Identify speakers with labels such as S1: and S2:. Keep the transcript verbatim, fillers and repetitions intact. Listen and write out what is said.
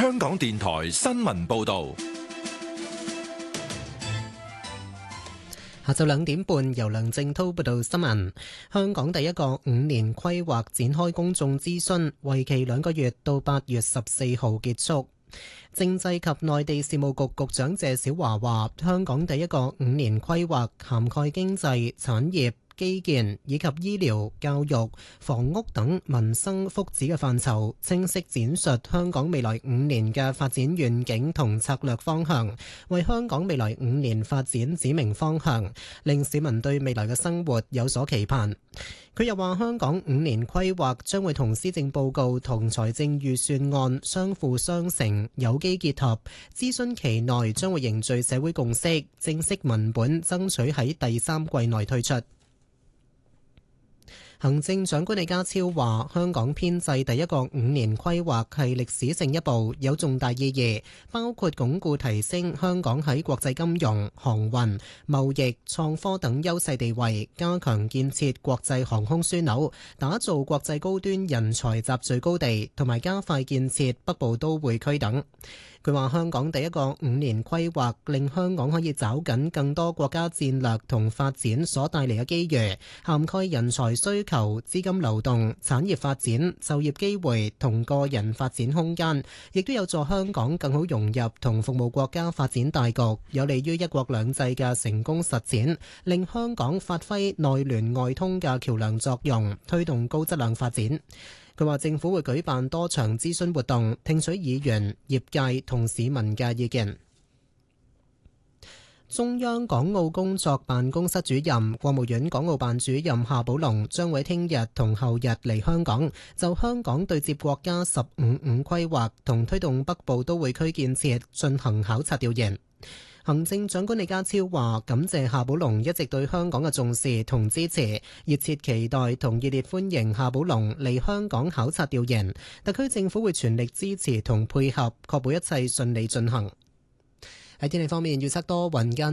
S1: 香港電台新聞報道。
S2: 下晝兩點半，由梁正滔報道新聞。香港第一個五年規劃展開公眾諮詢，為期兩個月，到八月十四號結束。政制及內地事務局局長謝小華話，香港第一個五年規劃涵蓋經濟、產業、基建以及醫療、教育、房屋等民生福祉嘅範疇，清晰展述香港未來五年嘅發展願景同策略方向，為香港未來五年發展指明方向，令市民對未來嘅生活有所期盼。佢又話，香港五年規劃將會同施政報告同財政預算案相輔相成，有機結合。諮詢期內將會凝聚社會共識，正式文本爭取喺第三季內推出。行政長官李家超話，香港編制第一個五年規劃係歷史性一步，有重大意義，包括鞏固提升香港喺國際金融、航運、貿易、創科等優勢地位，加強建設國際航空樞紐，打造國際高端人才集聚高地，同埋加快建設北部都會區等。佢話，香港第一個五年規劃令香港可以抓緊更多國家戰略同發展所帶嚟嘅機遇，涵蓋人才需求、資金流動、產業發展、就業機會同個人發展空間，亦都有助香港更好融入同服務國家發展大局，有利於一國兩制嘅成功實踐，令香港發揮內聯外通嘅橋樑作用，推動高質量發展。佢話政府會舉辦多場諮詢活動，聽取議員、業界同市民嘅意見。中央港澳工作辦公室主任、國務院港澳辦主任夏寶龍將會聽日同後日嚟香港，就香港對接國家十五五規劃同推動北部都會區建設進行考察調研。行政長官李家超話，感謝夏寶龍一直對香港嘅重視同支持，熱切期待同熱烈歡迎夏寶龍嚟香港考察調研。特區政府會全力支持同配合，確保一切順利進行。喺天氣方面，預測多雲間